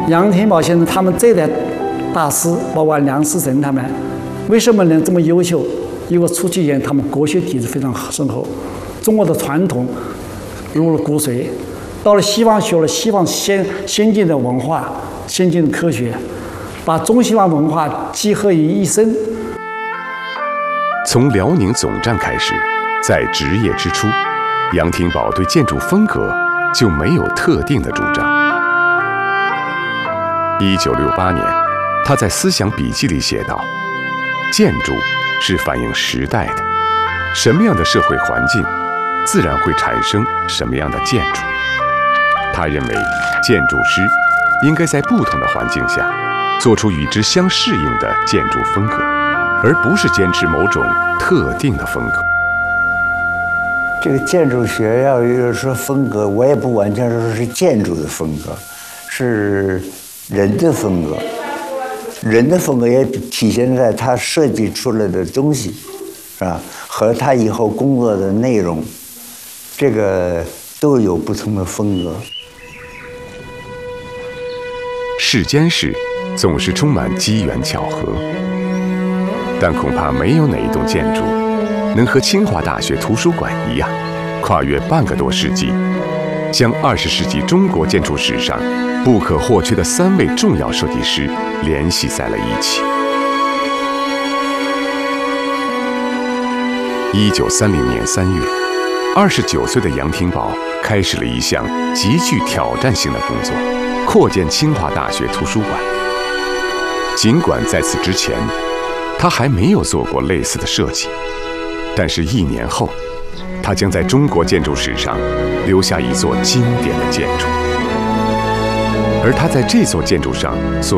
杨天宝先生他们这代大师，包括梁思成他们，为什么能这么优秀？因为初期以前他们国学底子非常深厚，中国的传统入了骨髓，到了西方学了西方先进的文化、先进的科学，把中西方文化集合于一身。 从辽宁总站开始，在职业之初，杨廷宝对建筑风格就没有特定的主张。1968年，他在思想笔记里写道：“建筑是反映时代的，什么样的社会环境，自然会产生什么样的建筑。”他认为，建筑师应该在不同的环境下，做出与之相适应的建筑风格，而不是坚持某种特定的风格。 这个建筑学要说风格，我也不完全说是建筑的风格，是人的风格。人的风格也体现在他设计出来的东西，是吧？和他以后工作的内容，这个都有不同的风格。 世间事总是充满机缘巧合，但恐怕没有哪一栋建筑能和清华大学图书馆一样，跨越半个多世纪，将20世纪中国建筑史上不可或缺的3位重要设计师联系在了一起。1930年3月，29岁的杨廷宝开始了一项极具挑战性的工作，扩建清华大学图书馆。尽管在此之前，他还没有做过类似的设计，但是1年后，他将在中国建筑史上留下一座经典的建筑。而他在这座建筑上所